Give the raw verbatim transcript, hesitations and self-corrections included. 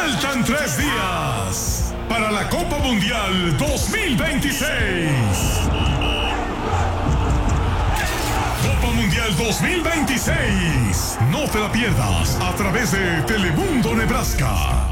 Faltan tres días para la Copa Mundial dos mil veintiséis. Copa Mundial dos mil veintiséis. No te la pierdas a través de Telemundo Nebraska.